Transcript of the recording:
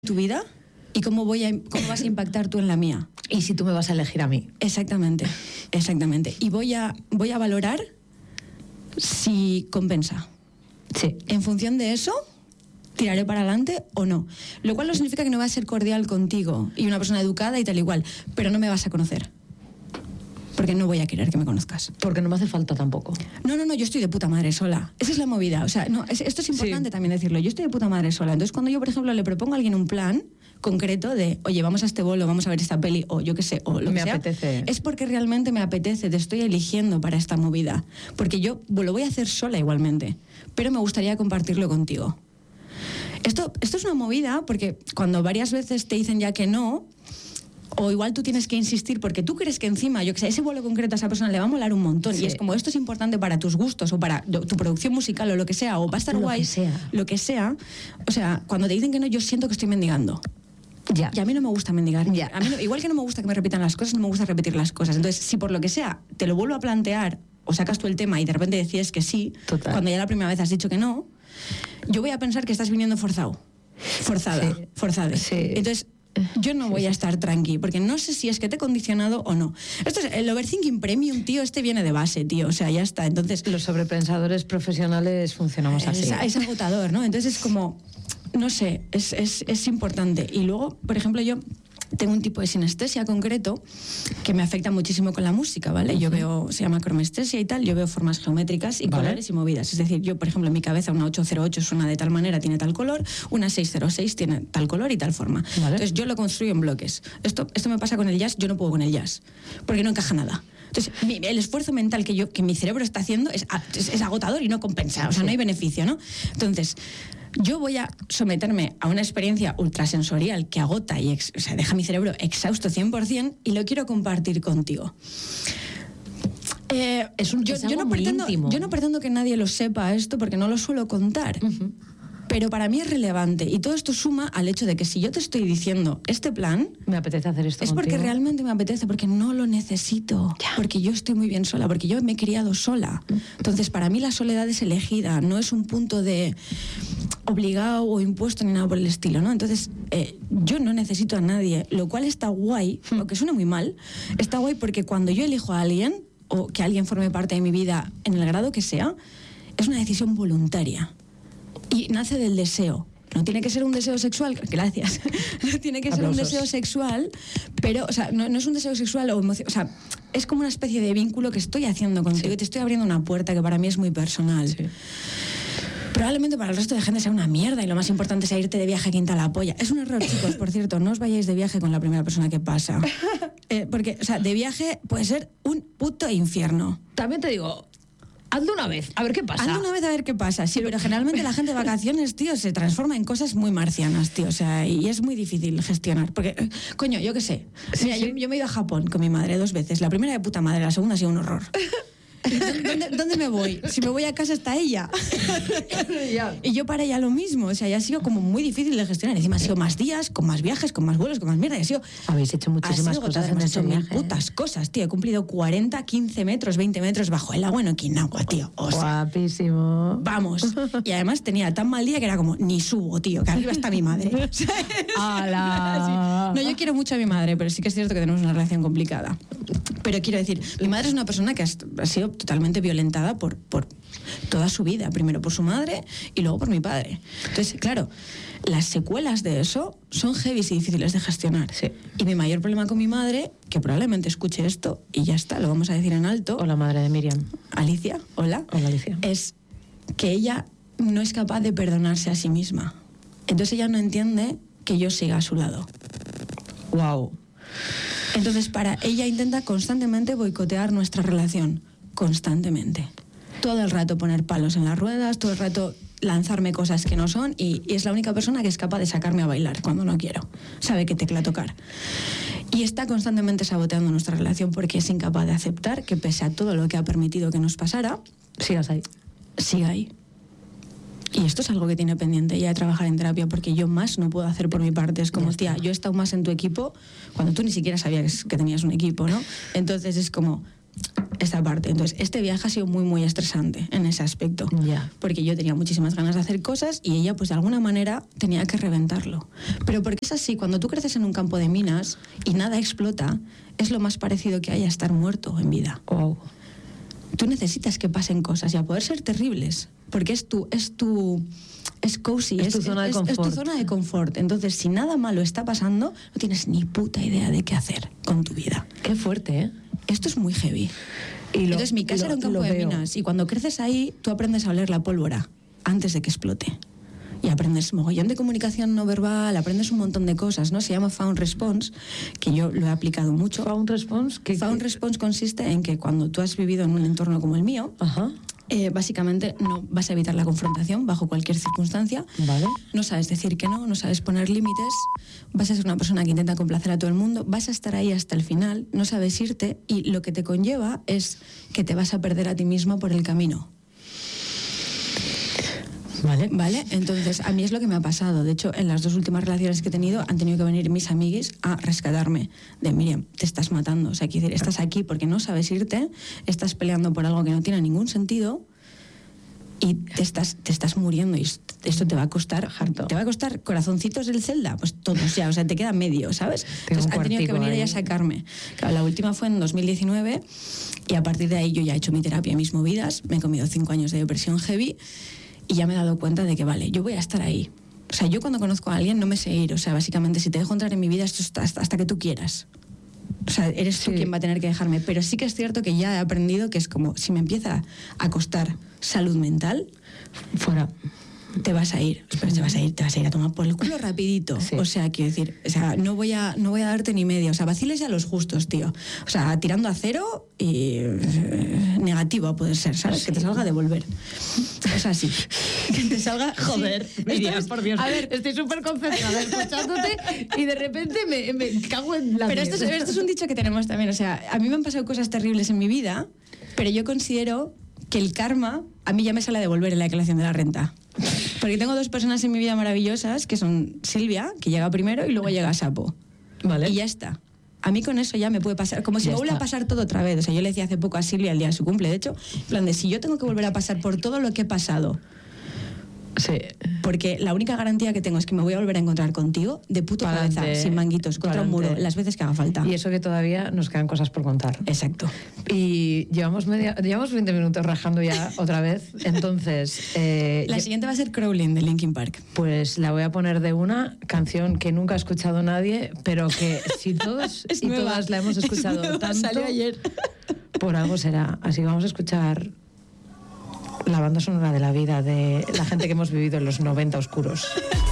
tu vida y cómo vas a impactar tú en la mía. Y si tú me vas a elegir a mí. Exactamente. Y voy a valorar si compensa. Sí. En función de eso, tiraré para adelante o no. Lo cual no significa que no voy a ser cordial contigo y una persona educada y tal igual, pero no me vas a conocer. Porque no voy a querer que me conozcas. Porque no me hace falta tampoco. No, yo estoy de puta madre sola. Esa es la movida. O sea, no, esto es importante también decirlo. Yo estoy de puta madre sola. Entonces, cuando yo, por ejemplo, le propongo a alguien un plan concreto de, oye, vamos a este bolo, vamos a ver esta peli, o yo qué sé, o lo que sea. Me apetece. Es porque realmente me apetece, te estoy eligiendo para esta movida. Porque yo lo voy a hacer sola igualmente. Pero me gustaría compartirlo contigo. Esto es una movida porque cuando varias veces te dicen ya que no, o igual tú tienes que insistir porque tú crees que encima, yo que sé, ese vuelo concreto a esa persona le va a molar un montón. Sí. Y es como, esto es importante para tus gustos o para tu producción musical o lo que sea, o va a estar guay, lo que sea. O sea, cuando te dicen que no, yo siento que estoy mendigando. Ya. Y a mí no me gusta mendigar. Ya. A mí igual que no me gusta que me repitan las cosas, no me gusta repetir las cosas. Entonces, si por lo que sea te lo vuelvo a plantear o sacas tú el tema y de repente decides que sí, total, cuando ya la primera vez has dicho que no, yo voy a pensar que estás viniendo forzada. Sí. Entonces, yo no voy a estar tranqui, porque no sé si es que te he condicionado o no. Esto es el overthinking premium, tío, viene de base, tío, o sea, ya está. Entonces, los sobrepensadores profesionales funcionamos así. Es agotador, ¿no? Entonces es como, no sé, es importante. Y luego, por ejemplo, yo tengo un tipo de sinestesia concreto que me afecta muchísimo con la música, ¿vale? Yo veo, se llama cromestesia y tal, yo veo formas geométricas y colores y movidas. Es decir, yo, por ejemplo, en mi cabeza una 808 suena de tal manera, tiene tal color, una 606 tiene tal color y tal forma. Entonces yo lo construyo en bloques. Esto me pasa con el jazz, yo no puedo con el jazz, porque no encaja nada. Entonces, el esfuerzo mental que mi cerebro está haciendo es agotador y no compensa, o sea, no hay beneficio, ¿no? Entonces, yo voy a someterme a una experiencia ultrasensorial que agota y deja mi cerebro exhausto 100% y lo quiero compartir contigo. Yo no pretendo que nadie lo sepa esto porque no lo suelo contar. Pero para mí es relevante y todo esto suma al hecho de que si yo te estoy diciendo este plan, me apetece hacer esto es contigo. Porque realmente me apetece, porque no lo necesito, porque yo estoy muy bien sola, porque yo me he criado sola. Entonces para mí la soledad es elegida, no es un punto de obligado o impuesto ni nada por el estilo, ¿no? Entonces yo no necesito a nadie, lo cual está guay, aunque suene muy mal, está guay porque cuando yo elijo a alguien o que alguien forme parte de mi vida en el grado que sea, es una decisión voluntaria. Y nace del deseo. No tiene que ser un deseo sexual, gracias. No tiene que ser un deseo sexual, pero, o sea, no es un deseo sexual o emoción. O sea, es como una especie de vínculo que estoy haciendo contigo y te estoy abriendo una puerta que para mí es muy personal. Sí. Probablemente para el resto de gente sea una mierda y lo más importante sea irte de viaje a Quinta la Polla. Es un error, chicos, por cierto, no os vayáis de viaje con la primera persona que pasa. Porque, o sea, de viaje puede ser un puto infierno. También te digo, hazlo una vez, a ver qué pasa. Hazlo una vez a ver qué pasa, sí, pero generalmente la gente de vacaciones, tío, se transforma en cosas muy marcianas, tío, o sea, y es muy difícil gestionar, porque, coño, yo qué sé, mira, yo me he ido a Japón con mi madre 2 veces, la primera de puta madre, la segunda ha sido un horror. ¿Dónde me voy? Si me voy a casa está ella. Y yo para ella lo mismo. O sea, ya ha sido como muy difícil de gestionar. Encima ha sido más días, con más viajes, con más vuelos, con más mierda. Habéis hecho muchísimas cosas en ese viaje. Putas cosas, tío. He cumplido 40, 15 metros, 20 metros bajo el agua en Okinawa, tío. O sea, guapísimo. Vamos. Y además tenía tan mal día que era como, ni subo, tío, que arriba está mi madre. ¡Hala! No, yo quiero mucho a mi madre, pero sí que es cierto que tenemos una relación complicada. Pero quiero decir, mi madre es una persona que ha sido totalmente violentada por toda su vida, primero por su madre y luego por mi padre. Entonces, claro, las secuelas de eso son heavy y difíciles de gestionar. Sí. Y mi mayor problema con mi madre, que probablemente escuche esto y ya está, lo vamos a decir en alto. Hola, madre de Miriam. Alicia, hola. Hola, Alicia. Es que ella no es capaz de perdonarse a sí misma. Entonces ella no entiende que yo siga a su lado. Wow. Entonces, ella intenta constantemente boicotear nuestra relación. Constantemente. Todo el rato poner palos en las ruedas, todo el rato lanzarme cosas que no son y es la única persona que es capaz de sacarme a bailar cuando no quiero. Sabe qué tecla tocar. Y está constantemente saboteando nuestra relación porque es incapaz de aceptar que pese a todo lo que ha permitido que nos pasara, sigas ahí. Siga ahí. Y esto es algo que tiene pendiente ella de trabajar en terapia porque yo más no puedo hacer por mi parte. Es como, tía, yo he estado más en tu equipo cuando tú ni siquiera sabías que tenías un equipo, ¿no? Entonces es como, esta parte. Entonces, este viaje ha sido muy, muy estresante en ese aspecto. Ya. Porque yo tenía muchísimas ganas de hacer cosas y ella, pues de alguna manera, tenía que reventarlo. Pero porque es así, cuando tú creces en un campo de minas y nada explota, es lo más parecido que hay a estar muerto en vida. Wow. Tú necesitas que pasen cosas y a poder ser terribles, porque es cozy, Es tu zona de confort. Es tu zona de confort. Entonces, si nada malo está pasando, no tienes ni puta idea de qué hacer con tu vida. Qué fuerte, ¿eh? Esto es muy heavy. Entonces, mi casa era un campo de minas y cuando creces ahí, tú aprendes a oler la pólvora antes de que explote. Y aprendes mogollón de comunicación no verbal, aprendes un montón de cosas, ¿no? Se llama Found Response, que yo lo he aplicado mucho. ¿Found Response? Found Response consiste en que cuando tú has vivido en un entorno como el mío, Ajá. Básicamente no vas a evitar la confrontación bajo cualquier circunstancia. Vale. No sabes decir que no sabes poner límites, vas a ser una persona que intenta complacer a todo el mundo, vas a estar ahí hasta el final, no sabes irte y lo que te conlleva es que te vas a perder a ti mismo por el camino. Vale, entonces a mí es lo que me ha pasado. De hecho, en las 2 últimas relaciones que he tenido han tenido que venir mis amiguis a rescatarme de Miriam, te estás matando, o sea, quiero decir, estás aquí porque no sabes irte, estás peleando por algo que no tiene ningún sentido y te estás muriendo y esto te va a costar harto. Te va a costar corazoncitos del Zelda, pues todos ya, o sea, te queda medio, ¿sabes? Entonces han tenido que venir ahí a sacarme. Claro, la última fue en 2019 y a partir de ahí yo ya he hecho mi terapia y mis movidas, me he comido 5 años de depresión heavy. Y ya me he dado cuenta de que, vale, yo voy a estar ahí. O sea, yo cuando conozco a alguien no me sé ir. O sea, básicamente, si te dejo entrar en mi vida, esto está hasta que tú quieras. O sea, eres tú quien va a tener que dejarme. Pero sí que es cierto que ya he aprendido que es como, si me empieza a costar salud mental, fuera. Te vas a ir, pero te vas a ir a tomar por el culo rapidito. Sí. O sea, quiero decir, o sea, no voy a darte ni media. O sea, vaciles ya los justos, tío. O sea, tirando a 0 y negativo a poder ser, ¿sabes? Sí. Que te salga a devolver. O sea, sí. Que te salga... Joder, Miriam, por Dios. A ver, estoy súper concentrada escuchándote y de repente me cago en la... Pero esto es un dicho que tenemos también. O sea, a mí me han pasado cosas terribles en mi vida, pero yo considero que el karma a mí ya me sale a devolver en la declaración de la renta. Porque tengo 2 personas en mi vida maravillosas, que son Silvia, que llega primero, y luego llega Sapo. Vale. Y ya está. A mí con eso ya me puede pasar, como si me vuelve a pasar todo otra vez. O sea, yo le decía hace poco a Silvia el día de su cumple, de hecho, en plan de si yo tengo que volver a pasar por todo lo que he pasado, sí. Porque la única garantía que tengo es que me voy a volver a encontrar contigo de puto cabeza, sin manguitos, contra un muro, las veces que haga falta. Y eso que todavía nos quedan cosas por contar. Exacto. Y llevamos 20 minutos rajando ya otra vez. Entonces... la siguiente va a ser Crawling, de Linkin Park. Pues la voy a poner de una canción que nunca ha escuchado nadie, pero que si todos y todas la hemos escuchado tanto... Salió ayer. Por algo será. Así que vamos a escuchar... la banda sonora de la vida de la gente que hemos vivido en los 90 oscuros.